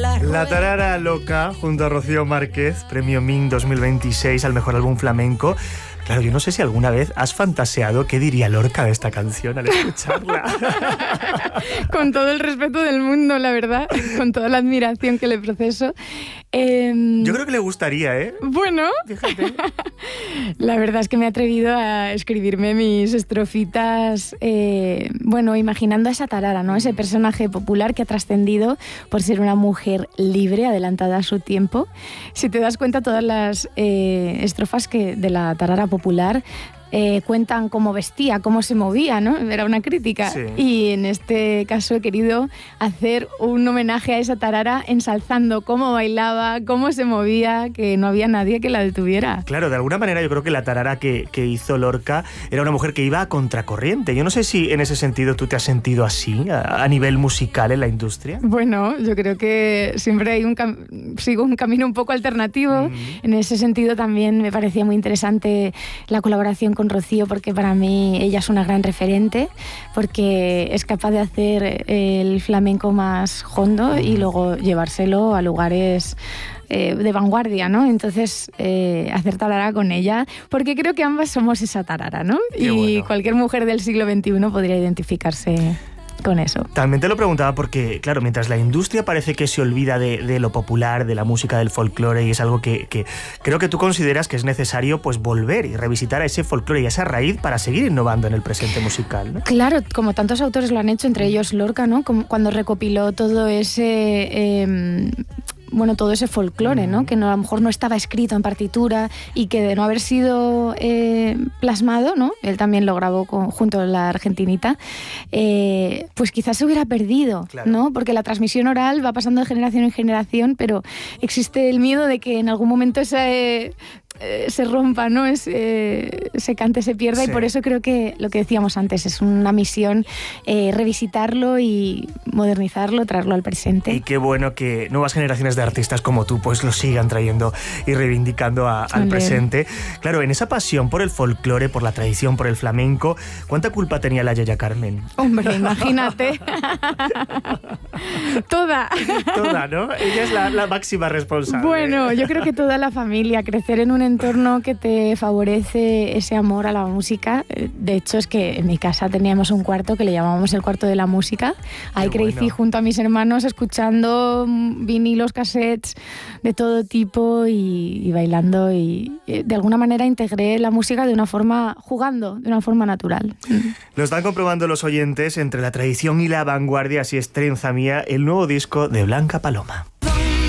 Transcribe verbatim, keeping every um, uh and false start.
la La tarara loca, junto a Rocío Márquez, premio M I N dos mil veintiséis al mejor álbum flamenco. Claro, yo no sé si alguna vez has fantaseado qué diría Lorca de esta canción al escucharla. Con todo el respeto del mundo, la verdad, con toda la admiración que le proceso. Eh, Yo creo que le gustaría, ¿eh? Bueno, Fíjate. La verdad es que me he atrevido a escribirme mis estrofitas, eh, bueno, imaginando a esa tarara, ¿no? Ese personaje popular que ha trascendido por ser una mujer libre, adelantada a su tiempo. Si te das cuenta, todas las eh, estrofas que de la tarara popular Eh, cuentan cómo vestía, cómo se movía, ¿no? Era una crítica. Sí. Y en este caso he querido hacer un homenaje a esa tarara ensalzando cómo bailaba, cómo se movía, que no había nadie que la detuviera. Claro, de alguna manera yo creo que la tarara que, que hizo Lorca era una mujer que iba a contracorriente. Yo no sé si en ese sentido tú te has sentido así, a, a nivel musical en la industria. Bueno, yo creo que siempre hay un cam- sigo un camino un poco alternativo. Mm. En ese sentido también me parecía muy interesante la colaboración con Rocío, porque para mí ella es una gran referente, porque es capaz de hacer el flamenco más hondo y luego llevárselo a lugares eh, de vanguardia, ¿no? Entonces, eh, hacer tarara con ella, porque creo que ambas somos esa tarara, ¿no? Qué y bueno. Cualquier mujer del siglo veintiuno podría identificarse con eso. También te lo preguntaba porque, claro, mientras la industria parece que se olvida de, de lo popular, de la música, del folclore, y es algo que, que creo que tú consideras que es necesario pues volver y revisitar a ese folclore y a esa raíz para seguir innovando en el presente musical, ¿no? Claro, como tantos autores lo han hecho, entre ellos Lorca, ¿no? Como cuando recopiló todo ese... Eh, bueno, todo ese folclore, ¿no? Que no, a lo mejor no estaba escrito en partitura y que de no haber sido eh, plasmado, ¿no? Él también lo grabó con, junto a la argentinita, eh, pues quizás se hubiera perdido, claro. ¿no? Porque la transmisión oral va pasando de generación en generación, pero existe el miedo de que en algún momento ese... Eh, se rompa, ¿no? Ese, ese cante se pierda, sí. Y por eso creo que lo que decíamos antes es una misión eh, revisitarlo y modernizarlo, traerlo al presente. Y qué bueno que nuevas generaciones de artistas como tú pues lo sigan trayendo y reivindicando a, al Bien. presente. Claro, en esa pasión por el folclore, por la tradición, por el flamenco, ¿cuánta culpa tenía la Yaya Carmen? Hombre, imagínate. Toda. Toda, ¿no? Ella es la, la máxima responsable. Bueno, yo creo que toda la familia, crecer en un entorno que te favorece ese amor a la música. De hecho, es que en mi casa teníamos un cuarto que le llamábamos el cuarto de la música. Ahí Qué crecí bueno. junto a mis hermanos escuchando vinilos, cassettes de todo tipo y, y bailando, y de alguna manera integré la música de una forma, jugando, de una forma natural. Lo están comprobando los oyentes. Entre la tradición y la vanguardia, así es Trenza Mía, el nuevo disco de Blanca Paloma.